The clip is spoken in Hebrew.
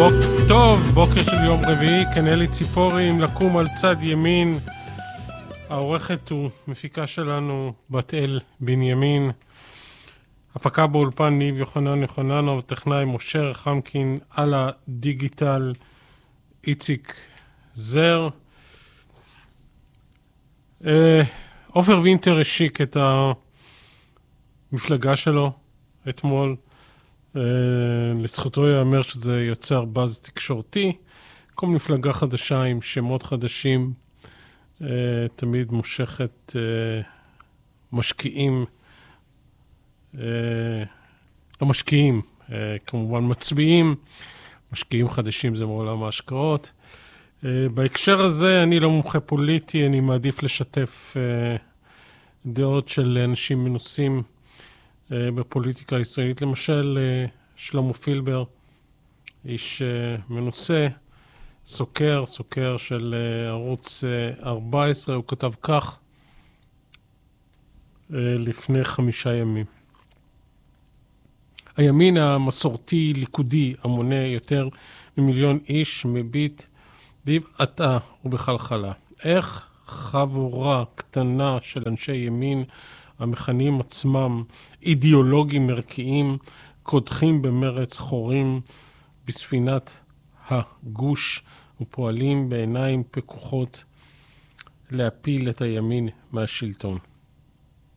בוקר של יום רביעי, כנלי ציפורי עם לקום על צד ימין. העורכת ומפיקה שלנו בת אל בנימין, הפקה באולפן ניב יוחננוב, טכנאי משה רחמקין, על הדיגיטל איציק זר. עופר וינטר השיק את המפלגה שלו אתמול. לזכותו יאמר שזה יוצר בז תקשורתי. כל מפלגה חדשה עם שמות חדשים תמיד מושכת משקיעים, לא משקיעים, כמובן מצביעים. משקיעים חדשים זה מעולם ההשקעות. בהקשר הזה אני לא מומחה פוליטי, אני מעדיף לשתף דעות של אנשים מנוסים בפוליטיקה הישראלית. למשל שלמה פילבר, איש מנוסה, סוקר של ערוץ 14, הוא כתב כך לפני 5 ימים. הימין המסורתי ליכודי המונה יותר ממיליון איש מביט בבעתה ובחלחלה. איך חבורה קטנה של אנשי ימין המכנים עצמם אידיאולוגים ערכיים קודחים במרץ חורים בספינת הגוש ופועלים בעיניים פקוחות להפיל את הימין מהשלטון.